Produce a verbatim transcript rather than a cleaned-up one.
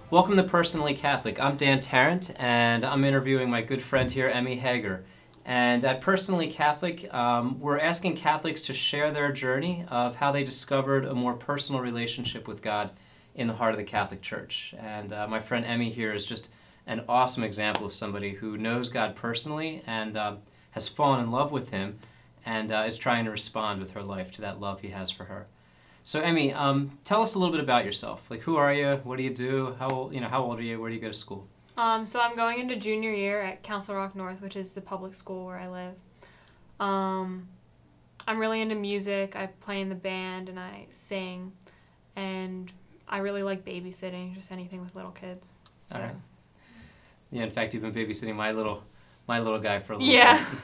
Welcome to Personally Catholic. I'm Dan Tarrant, and I'm interviewing my good friend here, Emmy Hager. And at Personally Catholic, um, we're asking Catholics to share their journey of how they discovered a more personal relationship with God in the heart of the Catholic Church. And uh, my friend Emmy here is just an awesome example of somebody who knows God personally and uh, has fallen in love with Him and uh, is trying to respond with her life to that love He has for her. So Emmy, um, tell us a little bit about yourself. Like, who are you? What do you do? How old, you know, how old are you? Where do you go to school? Um, so I'm going into junior year at Council Rock North, which is the public school where I live. Um, I'm really into music. I play in the band and I sing, and I really like babysitting, just anything with little kids. So. All right. Yeah, in fact, you've been babysitting my little, my little guy for a little yeah. bit.